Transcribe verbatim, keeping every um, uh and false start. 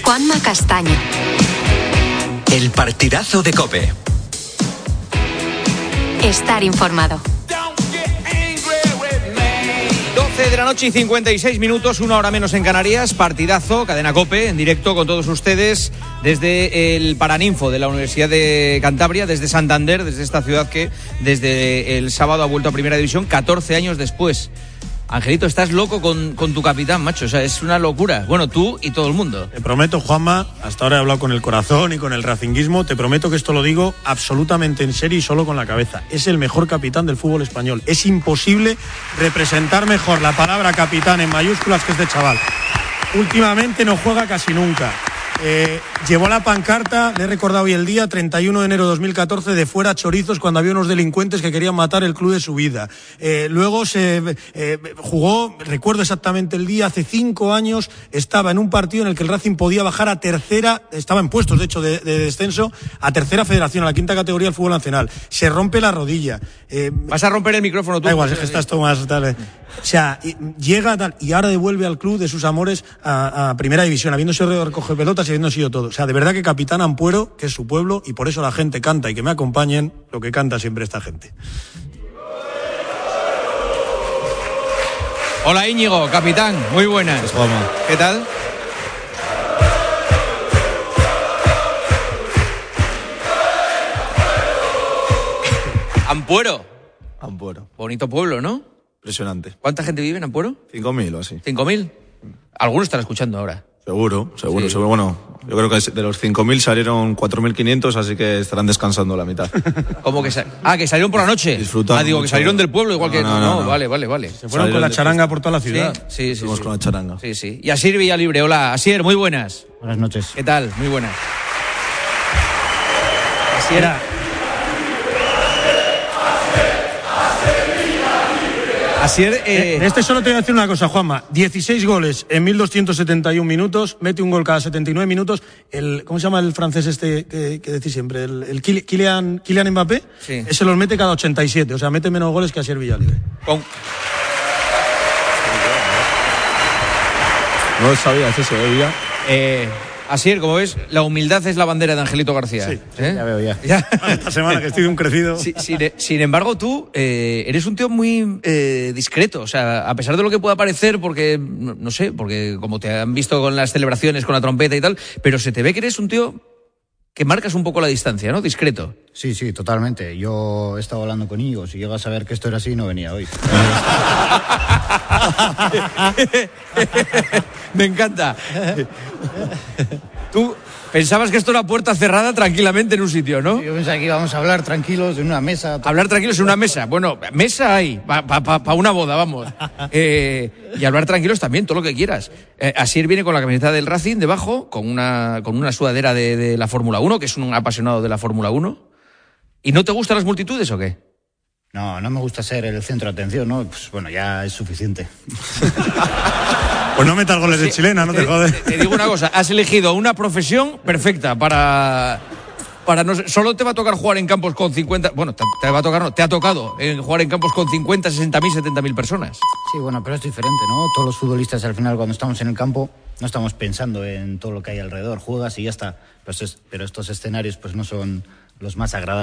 Juanma Castaño. El partidazo de COPE. Estar informado. doce de la noche y cincuenta y seis minutos, una hora menos en Canarias. Partidazo, cadena COPE, en directo con todos ustedes desde el Paraninfo de la Universidad de Cantabria, desde Santander, desde esta ciudad que desde el sábado ha vuelto a Primera División, catorce años después. Angelito, estás loco con, con tu capitán, macho, o sea, es una locura. Bueno, tú y todo el mundo. Te prometo, Juanma, hasta ahora he hablado con el corazón y con el racinguismo, te prometo que esto lo digo absolutamente en serio y solo con la cabeza. Es el mejor capitán del fútbol español. Es imposible representar mejor la palabra capitán en mayúsculas que este chaval. Últimamente no juega casi nunca. Eh, llevó la pancarta, le he recordado hoy el día, treinta y uno de enero de dos mil catorce, de fuera chorizos, cuando había unos delincuentes que querían matar el club de su vida. Eh, luego se eh, jugó, recuerdo exactamente el día, hace cinco años, estaba en un partido en el que el Racing podía bajar a tercera, estaba en puestos de hecho de, de descenso, a tercera federación, a la quinta categoría del fútbol nacional. Se rompe la rodilla. Eh, Vas a romper el micrófono tú. Da igual, es que estás todo más tal. O sea, llega tal, y ahora devuelve al club de sus amores a, a Primera División, habiéndose recogido pelotas y habiendo sido todo. O sea, de verdad que capitán Ampuero, que es su pueblo, y por eso la gente canta, y que me acompañen lo que canta siempre esta gente. Hola Íñigo, capitán, muy buenas. Pues, Juanma. ¿Qué tal? Ampuero. Ampuero. Bonito pueblo, ¿no? Impresionante. ¿Cuánta gente vive en Ampuero? Cinco mil o así. ¿Cinco mil? Algunos están escuchando ahora. Seguro, seguro, Sí. seguro. Bueno, yo creo que de los cinco mil salieron cuatro mil quinientos, así que estarán descansando la mitad. ¿Cómo que sal... Ah, que salieron por la noche. Disfrutaron Ah, digo, que mucho. salieron del pueblo igual No, que... no, No, no, no. vale, vale, vale. Se fueron con la charanga por toda la ciudad. Sí, sí, sí. Fuimos sí. con la charanga. Sí, sí. Y Asier Villalibre, hola. Asier, muy buenas. Buenas noches. ¿Qué tal? Muy buenas. Asier... Asier, eh... En este solo te voy a decir una cosa, Juanma. dieciséis goles en mil doscientos setenta y uno minutos, mete un gol cada setenta y nueve minutos. El, ¿Cómo se llama el francés este que, que decís siempre? El, el Kylian, Kylian Mbappé. Sí. Ese los mete cada ochenta y siete, o sea, mete menos goles que Asier Villalibre. Con... No lo sabías eso, ¿eh, Villa? Eh... Asier, como ves, la humildad es la bandera de Angelito García. Sí, ¿Eh? Ya veo, ya. ¿Ya? Esta semana que estoy de un crecido. Sí, sin, sin embargo, tú eh, eres un tío muy eh, discreto. O sea, a pesar de lo que pueda parecer, porque, no, no sé, porque como te han visto con las celebraciones, con la trompeta y tal, pero se te ve que eres un tío que marcas un poco la distancia, ¿no? Discreto. Sí, sí, totalmente. Yo he estado hablando con Íñigo. Si llego a saber que esto era así, no venía hoy. Me encanta. Tú pensabas que esto era puerta cerrada tranquilamente en un sitio, ¿no? Yo pensaba que íbamos a hablar tranquilos en una mesa. Hablar tranquilos en una mesa. Bueno, mesa hay, para pa, pa, pa una boda, vamos. Eh, y hablar tranquilos también, todo lo que quieras. Eh, Asier viene con la camiseta del Racing debajo, con una, con una sudadera de, de la Fórmula uno, que es un apasionado de la Fórmula uno. ¿Y no te gustan las multitudes o qué? No, no me gusta ser el centro de atención, ¿no? Pues bueno, ya es suficiente. Pues no metas goles de chilena, no te, te jodes. Te, te digo una cosa, has elegido una profesión perfecta para... para no, solo te va a tocar jugar en campos con cincuenta... Bueno, te, te va a tocar, no, te ha tocado en jugar en campos con cincuenta, sesenta mil, setenta mil personas. Sí, bueno, pero es diferente, ¿no? Todos los futbolistas al final cuando estamos en el campo no estamos pensando en todo lo que hay alrededor. Juegas y ya está. Pero, es, pero estos escenarios pues no son los más agradables.